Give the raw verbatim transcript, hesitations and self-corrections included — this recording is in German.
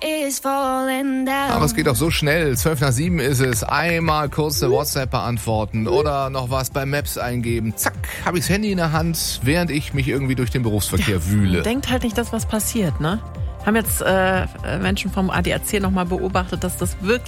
Aber es geht auch so schnell. Zwölf nach sieben ist es. Einmal kurz eine WhatsApp beantworten oder noch was bei Maps eingeben. Zack, habe ich das Handy in der Hand, während ich mich irgendwie durch den Berufsverkehr ja, wühle. Denkt halt nicht, dass was passiert, ne? Haben jetzt äh, Menschen vom A D A C nochmal beobachtet, dass das wirklich